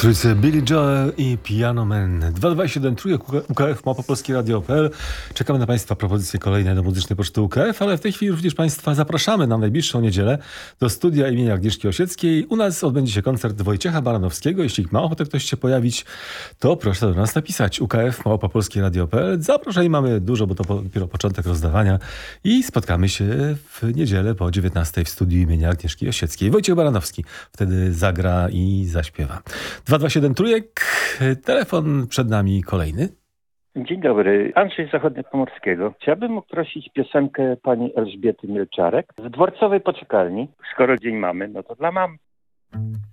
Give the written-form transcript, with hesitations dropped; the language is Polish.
Trójcy Billy Joel i Piano Man. 227 trójek UKF Małopolskie Radio.pl. Czekamy na Państwa propozycje kolejne do muzycznej poczty UKF, ale w tej chwili również Państwa zapraszamy na najbliższą niedzielę do studia imienia Agnieszki Osieckiej. U nas odbędzie się koncert Wojciecha Baranowskiego. Jeśli ma ochotę ktoś się pojawić, to proszę do nas napisać. UKF Małopolskie Radio.pl. Zaproszeń mamy dużo, bo to dopiero początek rozdawania i spotkamy się w niedzielę po 19 w studiu imienia Agnieszki Osieckiej. Wojciech Baranowski wtedy zagra i zaśpiewa. 227 trójek, telefon przed nami kolejny. Dzień dobry, Andrzej z Zachodniopomorskiego. Chciałbym prosić piosenkę pani Elżbiety Mielczarek z Dworcowej Poczekalni. Skoro dzień mamy, no to dla mam.